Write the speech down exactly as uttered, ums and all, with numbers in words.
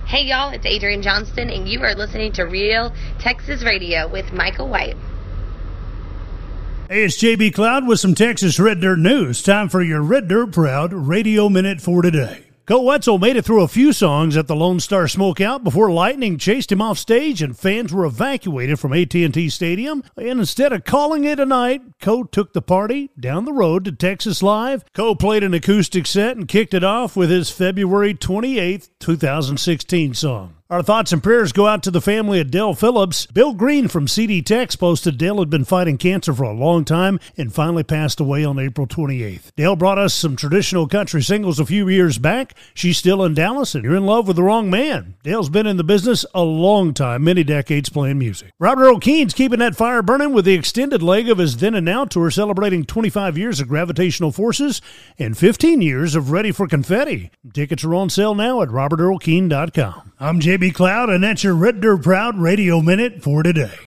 Hey y'all, it's Adrian Johnston, and you are listening to Real Texas Radio with Michael White. Hey, it's J B Cloud with some Texas Red Dirt news. Time for your Red Dirt Proud Radio Minute for today. Colt Wetzel made it through a few songs at the Lone Star Smokeout before lightning chased him off stage and fans were evacuated from A T and T Stadium. And instead of calling it a night, Colt took the party down the road to Texas Live. Colt played an acoustic set and kicked it off with his February twenty-eighth, twenty sixteen song. Our thoughts and prayers go out to the family of Dale Phillips. Bill Green from C D Tex posted Dale had been fighting cancer for a long time and finally passed away on April twenty-eighth. Dale brought us some traditional country singles a few years back. She's Still in Dallas and You're in Love with the Wrong Man. Dale's been in the business a long time, many decades playing music. Robert Earl Keen's keeping that fire burning with the extended leg of his Then and Now tour, celebrating twenty-five years of Gravitational Forces and fifteen years of Ready for Confetti. Tickets are on sale now at robert earl keen dot com. I'm J B Cloud, and that's your Red Dirt Proud Radio Minute for today.